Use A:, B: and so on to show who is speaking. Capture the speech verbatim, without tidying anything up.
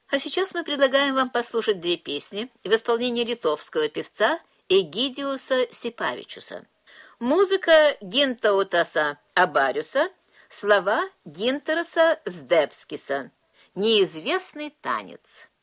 A: А сейчас мы предлагаем вам послушать две песни в исполнении литовского певца Эгидиуса Сипавичуса. Музыка Гинтаутаса Абариуса, слова Гинтераса Здебскиса. Неизвестный танец.